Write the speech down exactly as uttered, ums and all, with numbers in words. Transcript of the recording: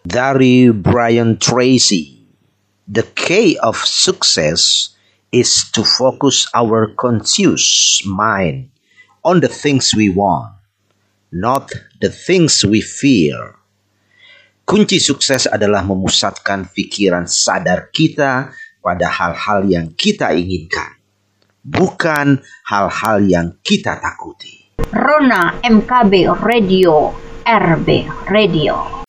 Dari Brian Tracy. The key of success is to focus our conscious mind on the things we want, not the things we fear. Kunci sukses adalah memusatkan pikiran sadar kita pada hal-hal yang kita inginkan, bukan hal-hal yang kita takuti. Rona M K B Radio, R B Radio.